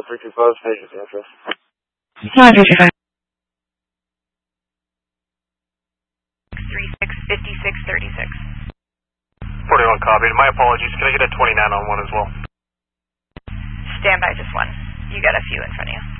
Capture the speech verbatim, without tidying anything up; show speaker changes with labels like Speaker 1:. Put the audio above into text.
Speaker 1: three two five, agency address.
Speaker 2: one three two five.
Speaker 3: three six five six three six.
Speaker 4: forty-one copied. My apologies. Can I get a twenty-nine on one as well?
Speaker 3: Stand by just one. You got a few in front of you.